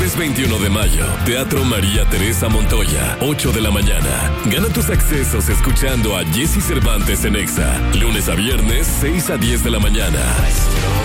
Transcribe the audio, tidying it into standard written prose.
Jueves 21 de mayo, Teatro María Teresa Montoya, 8 de la mañana. Gana tus accesos escuchando a Jesse Cervantes en Exa. Lunes a viernes, 6 a 10 de la mañana.